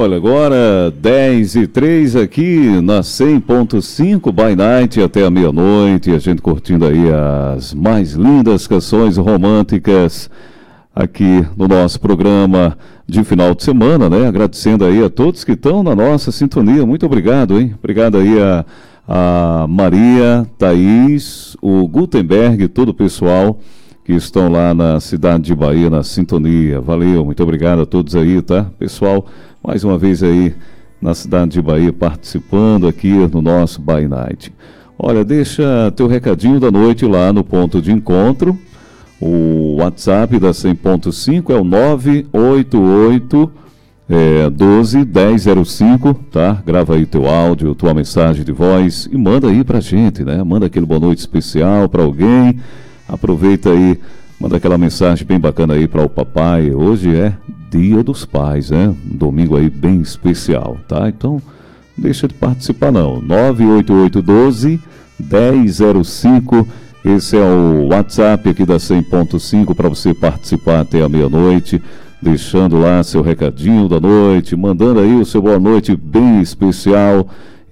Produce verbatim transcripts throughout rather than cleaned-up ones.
Olha, agora dez e três aqui na cem ponto cinco by night até a meia-noite, a gente curtindo aí as mais lindas canções românticas aqui no nosso programa de final de semana, né? Agradecendo aí a todos que estão na nossa sintonia. Muito obrigado, hein? Obrigado aí a, a Maria, Thaís, o Gutenberg, todo o pessoal que estão lá na cidade de Bahia, na sintonia. Valeu, muito obrigado a todos aí, tá? Pessoal, mais uma vez aí na cidade de Bahia participando aqui no nosso By Night. Olha, deixa teu recadinho da noite lá no ponto de encontro. O WhatsApp da cem ponto cinco é o nove oito oito é, doze dez zero cinco, tá? Grava aí teu áudio, tua mensagem de voz e manda aí pra gente, né? Manda aquele boa noite especial pra alguém. Aproveita aí, manda aquela mensagem bem bacana aí para o papai. Hoje é Dia dos Pais, né? Um domingo aí bem especial, tá? Então, deixa de participar não. nove oito oito doze dez zero cinco. Esse é o WhatsApp aqui da cem ponto cinco para você participar até a meia-noite, deixando lá seu recadinho da noite, mandando aí o seu boa noite bem especial.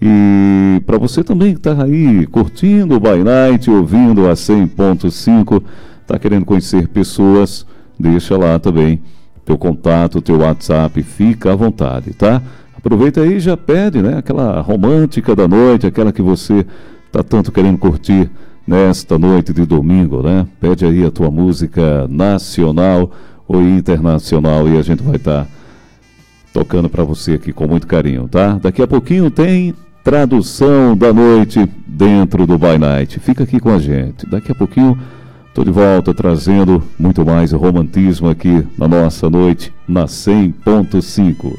E para você também que está aí curtindo o By Night, ouvindo a cem ponto cinco, está querendo conhecer pessoas, deixa lá também teu contato, teu WhatsApp, fica à vontade, tá? Aproveita aí e já pede, né? Aquela romântica da noite, aquela que você está tanto querendo curtir nesta noite de domingo, né? Pede aí a tua música nacional ou internacional e a gente vai estar tá tocando para você aqui com muito carinho, tá? Daqui a pouquinho tem tradução da noite dentro do By Night. Fica aqui com a gente. Daqui a pouquinho estou de volta trazendo muito mais romantismo aqui na nossa noite na cem ponto cinco.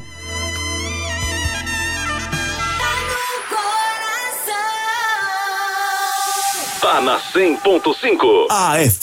Tá na cem ponto cinco. A F